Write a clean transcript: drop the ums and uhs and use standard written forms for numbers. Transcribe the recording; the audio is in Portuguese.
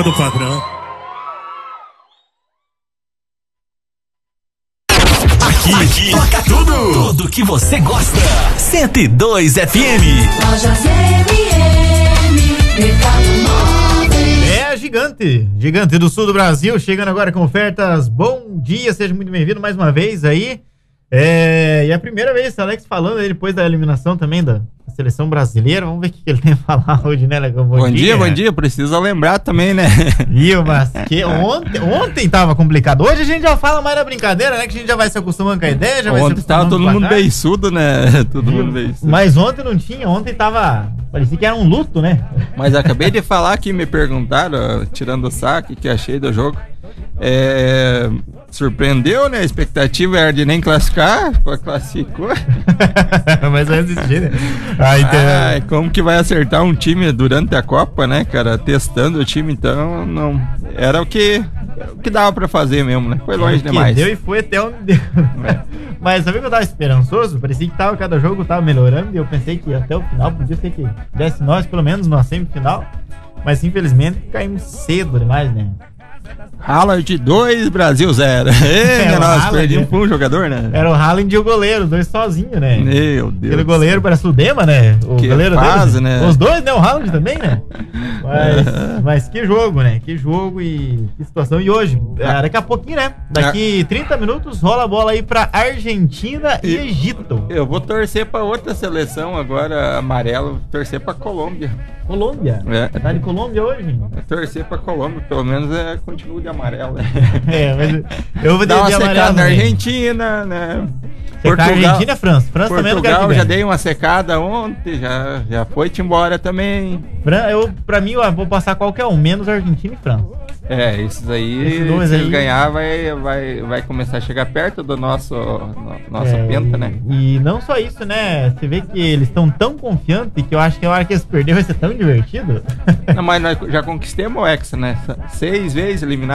fora do padrão. Aqui toca tudo que você gosta. 102 FM. Lojas É a Gigante do sul do Brasil, chegando agora com ofertas. Bom dia, seja muito bem-vindo mais uma vez aí. E a primeira vez, Alex falando aí depois da eliminação também da seleção brasileira. Vamos ver o que ele tem a falar hoje, né, Legão? Bom dia. Precisa lembrar também, né? Viu, mas que ontem tava complicado. Hoje a gente já fala mais da brincadeira, né? Que a gente já vai se acostumando com a ideia. Já ontem tava todo mundo beiçudo, né? Todo mundo beiçudo. Mas ontem não tinha, ontem tava... Parecia que era um luto, né? Mas acabei de falar que me perguntaram, tirando o saque, que achei do jogo. Surpreendeu, né? A expectativa era de nem classificar, classificou. Mas vai existir, né? Como que vai acertar um time durante a Copa, né, cara? Testando o time, então não. Era o que dava pra fazer mesmo, né? Foi longe demais. Deu e foi até onde deu. Mas sabe que eu tava esperançoso? Parecia que cada jogo tava melhorando e eu pensei que até o final podia ser que desse nós, pelo menos, numa semifinal. Mas infelizmente caímos cedo demais, né? Haaland 2, Brasil 0. Nós perdemos por um jogador, né? Era o Haaland e o goleiro, os dois sozinhos, né? Meu Deus. Aquele goleiro parece o Dema, né? O que goleiro fase, dele, né? Os dois, né? O Haaland também, né? Mas que jogo, né? Que jogo e que situação. E hoje, daqui a pouquinho, né? Daqui 30 minutos rola a bola aí pra Argentina e Egito. Eu vou torcer pra outra seleção agora, amarelo, torcer pra Colômbia. Colômbia? Tá de Colômbia hoje? Torcer pra Colômbia, pelo menos continua de amarelo. Mas eu vou dar uma de amarelo secada na também. Argentina, né? Argentina e França. França também não quero que ganhe. Já dei uma secada ontem, já foi-te embora também. Pra mim, eu vou passar qualquer um, menos Argentina e França. Esses aí, se eles ganhar, vai começar a chegar perto do nosso penta, né? E não só isso, né? Você vê que eles estão tão confiantes que eu acho que a hora que eles perderem vai ser tão divertido. Não, mas nós já conquistamos o Hexa, né? 6 vezes eliminados.